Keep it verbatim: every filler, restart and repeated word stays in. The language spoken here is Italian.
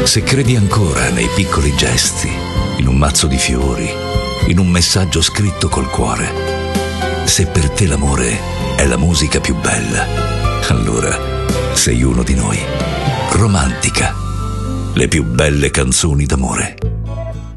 Se credi ancora nei piccoli gesti, in un mazzo di fiori, in un messaggio scritto col cuore, se per te l'amore è la musica più bella, allora sei uno di noi. Romantica, le più belle canzoni d'amore.